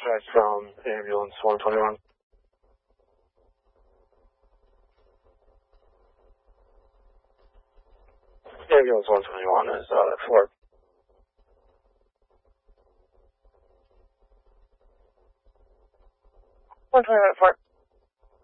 contact from ambulance 121. Ambulance 121 is Fort. Fort.